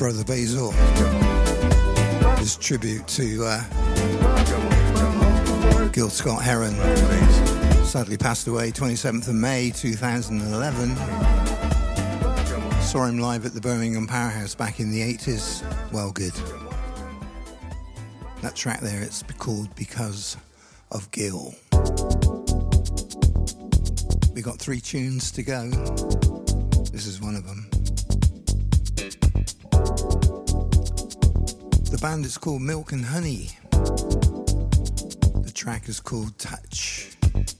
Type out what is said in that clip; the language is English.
Brother Basil. His tribute to Gil Scott-Heron. Sadly passed away 27th of May 2011. Saw him live at the Birmingham Powerhouse back in the 80s. Well, good. That track there, it's called Because of Gil. We got 3 tunes to go. This is one of them. The band is called Milk and Honey. The track is called Touch.